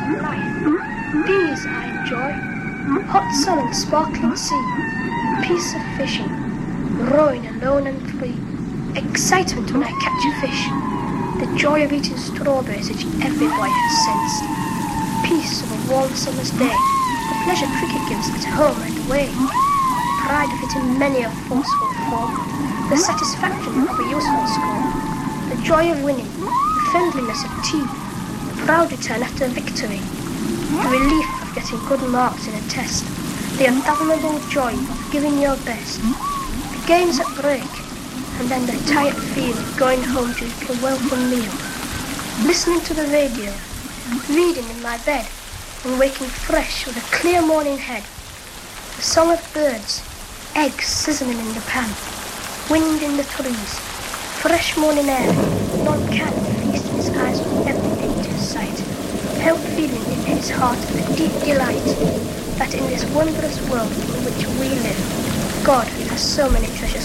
of life. These I enjoy. Hot sun and sparkling sea. Peace of fishing. Rowing alone and free. Excitement when I catch a fish. The joy of eating strawberries which every boy has sensed. Peace of a warm summer's day. The pleasure cricket gives at home and away. The pride of hitting many a forceful form. The satisfaction of a useful score. The joy of winning. The friendliness of tea. The proud return after victory. The relief of getting good marks in a test. The unfathomable joy of giving your best. The games at break. And then the tired feel of going home to eat a welcome meal. Listening to the radio. Reading in my bed. And waking fresh with a clear morning head. The song of birds. Eggs sizzling in the pan. Wind in the trees. Fresh morning air. None can feast his eyes on everything to his sight. Help feeling in his heart a deep delight that in this wondrous world in which we live, God has so many treasures